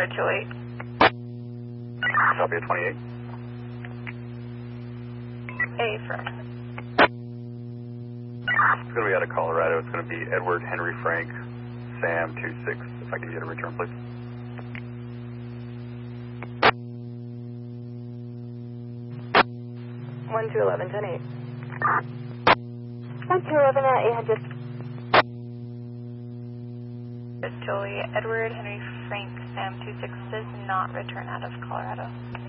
Tower 28. Copy at 28. Affirm. It's going to be out of Colorado. It's going to be Edward Henry Frank, Sam 26. If I can get a return, please. 1211, 10-8. 1211 at 800. Joey, Edward Henry Frank, Sam 26 does not return out of Colorado.